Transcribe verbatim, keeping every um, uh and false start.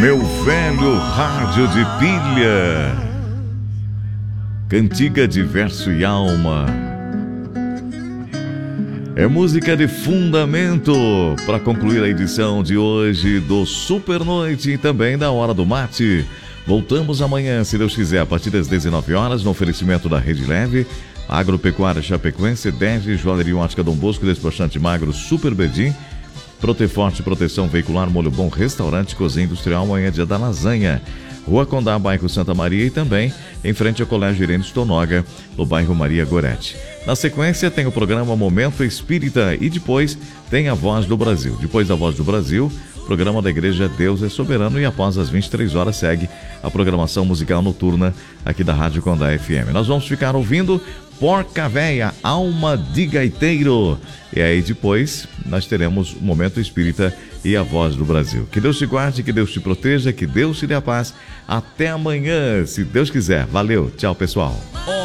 Meu velho rádio de pilha, cantiga de verso e alma. É música de fundamento para concluir a edição de hoje do Super Noite e também da Hora do Mate. Voltamos amanhã, se Deus quiser, a partir das dezenove horas, no oferecimento da Rede Leve, Agropecuária Chapecoense, Deve, Joalheria Ótica Dom Bosco, Despachante Magro, Super Bedim, Proteforte, Proteção Veicular, Molho Bom, Restaurante, Cozinha Industrial, amanhã é dia da lasanha. Rua Condá, bairro Santa Maria e também em frente ao Colégio Irene Stonoga, no bairro Maria Goretti. Na sequência tem o programa Momento Espírita e depois tem a Voz do Brasil. Depois da Voz do Brasil, programa da Igreja Deus é Soberano e após as vinte e três horas segue a programação musical noturna aqui da Rádio Condá F M. Nós vamos ficar ouvindo Porca Véia, Alma de Gaiteiro. E aí depois nós teremos o Momento Espírita e a Voz do Brasil. Que Deus te guarde, que Deus te proteja, que Deus te dê a paz. Até amanhã, se Deus quiser. Valeu, tchau pessoal.